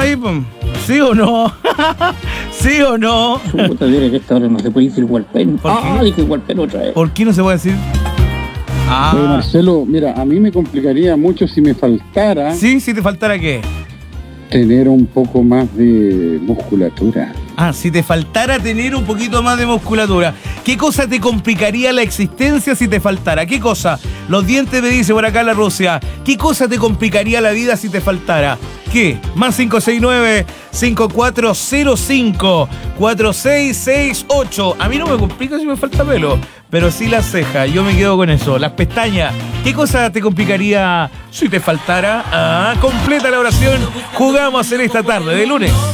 Sí, pues. ¿Sí o no? ¿Sí o no? Puta, mira que esta hora no se puede decir Hualpén. ¿Por qué? Dije Hualpén otra vez. ¿Por qué no se puede decir? Marcelo, mira, a mí me complicaría mucho si me faltara ¿Sí? ¿Si te faltara qué? tener un poco más de musculatura. Si te faltara tener un poquito más de musculatura. ¿Qué cosa te complicaría la existencia si te faltara? ¿Qué cosa? Los dientes, me dice por acá la Rusia. ¿Qué cosa te complicaría la vida si te faltara? ¿Qué? Más 569-5405-4668. A mí no me complica si me falta pelo, pero sí las cejas. Yo me quedo con eso. Las pestañas. ¿Qué cosa te complicaría si te faltara? Completa la oración. Jugamos en esta tarde de lunes.